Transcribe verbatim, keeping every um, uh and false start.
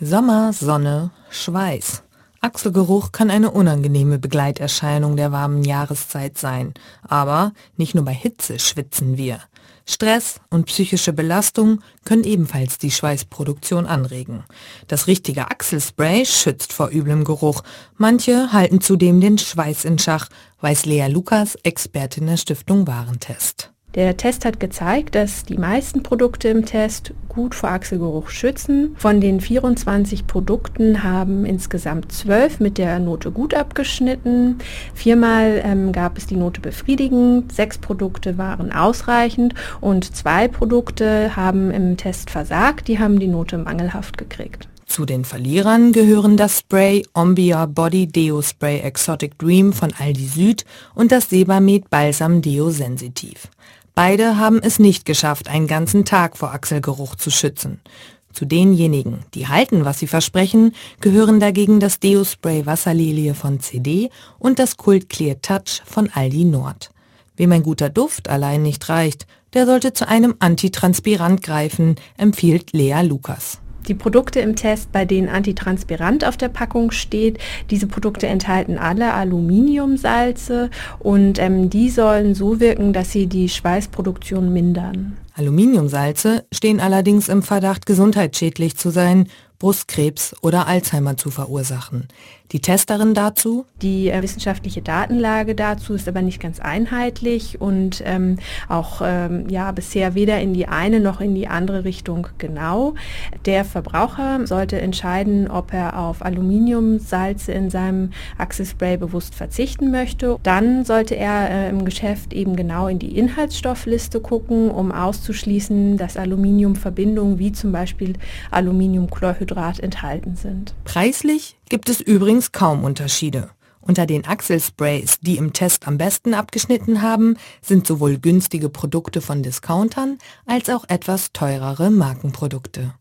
Sommer, Sonne, Schweiß. Achselgeruch kann eine unangenehme Begleiterscheinung der warmen Jahreszeit sein. Aber nicht nur bei Hitze schwitzen wir. Stress und psychische Belastung können ebenfalls die Schweißproduktion anregen. Das richtige Achselspray schützt vor üblem Geruch. Manche halten zudem den Schweiß in Schach, weiß Lea Lukas, Expertin der Stiftung Warentest. Der Test hat gezeigt, dass die meisten Produkte im Test gut vor Achselgeruch schützen. Von den vierundzwanzig Produkten haben insgesamt zwölf mit der Note gut abgeschnitten. Viermal ähm, gab es die Note befriedigend, sechs Produkte waren ausreichend und zwei Produkte haben im Test versagt, die haben die Note mangelhaft gekriegt. Zu den Verlierern gehören das Spray Ombia Body Deo Spray Exotic Dream von Aldi Süd und das Sebamed Balsam Deo Sensitiv. Beide haben es nicht geschafft, einen ganzen Tag vor Achselgeruch zu schützen. Zu denjenigen, die halten, was sie versprechen, gehören dagegen das Deo-Spray Wasserlilie von C D und das Kult Clear Touch von Aldi Nord. Wem ein guter Duft allein nicht reicht, der sollte zu einem Antitranspirant greifen, empfiehlt Lea Lukas. Die Produkte im Test, bei denen Antitranspirant auf der Packung steht, diese Produkte enthalten alle Aluminiumsalze und ähm, die sollen so wirken, dass sie die Schweißproduktion mindern. Aluminiumsalze stehen allerdings im Verdacht, gesundheitsschädlich zu sein, Brustkrebs oder Alzheimer zu verursachen. Die Testerin dazu? Die äh, wissenschaftliche Datenlage dazu ist aber nicht ganz einheitlich und ähm, auch ähm, ja, bisher weder in die eine noch in die andere Richtung genau. Der Verbraucher sollte entscheiden, ob er auf Aluminiumsalze in seinem Achselspray bewusst verzichten möchte. Dann sollte er äh, im Geschäft eben genau in die Inhaltsstoffliste gucken, um auszuschließen, dass Aluminiumverbindungen wie zum Beispiel Aluminiumchlorhydrat enthalten sind. Preislich gibt es übrigens kaum Unterschiede. Unter den Achselsprays, die im Test am besten abgeschnitten haben, sind sowohl günstige Produkte von Discountern als auch etwas teurere Markenprodukte.